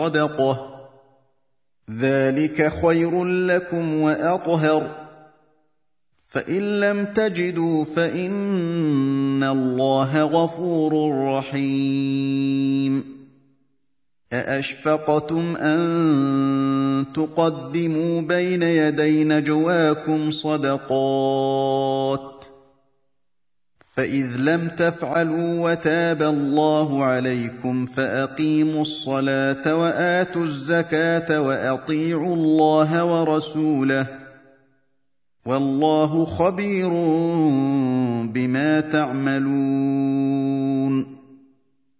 صَدَقَةٍ ۚ ذَٰلِكَ خَيْرٌ لَّكُمْ وَأَطْهَرُ ۚ فَإِن لَّمْ تَجِدُوا فَإِنَّ اللَّهَ غَفُورٌ رَّحِيمٌ أَأَشْفَقْتُمْ أَن تُقَدِّمُوا بَيْنَ يَدَيْ نَجْوَاكُمْ صَدَقَاتٍ ۚ فَإِذْ لَمْ تَفْعَلُوا وَتَابَ اللَّهُ عَلَيْكُمْ فَأَقِيمُوا الصَّلَاةَ وَآتُوا الزَّكَاةَ وَأَطِيعُوا اللَّهَ وَرَسُولَهُ ۚ وَاللَّهُ خَبِيرٌ بِمَا تَعْمَلُونَ